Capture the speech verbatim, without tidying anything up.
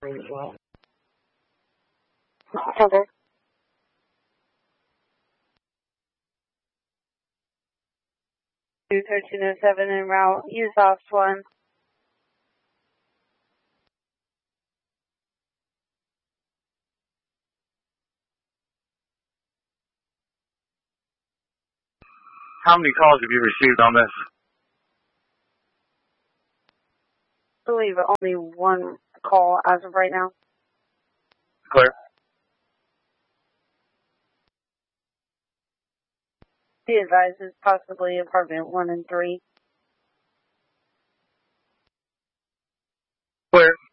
as well. Okay. two thirteen oh seven en route, use off one. How many calls have you received on this? I believe only one call as of right now. Clear. Be advised it's possibly apartment one and three. Clear.